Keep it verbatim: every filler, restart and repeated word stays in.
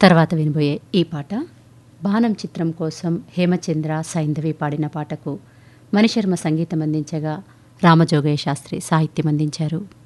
తర్వాత వినబోయే ఈ పాట బాణం చిత్రం కోసం హేమచంద్ర సైంధవి పాడిన పాటకు మణిశర్మ సంగీతం అందించగా రామజోగయ్య శాస్త్రి సాహిత్యం అందించారు.